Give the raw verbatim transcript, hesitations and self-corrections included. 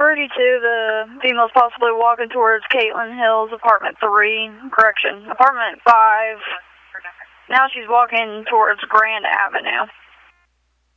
thirty-two, the female's possibly walking towards Caitlin Hills, apartment three, correction, apartment five. Now she's walking towards Grand Avenue.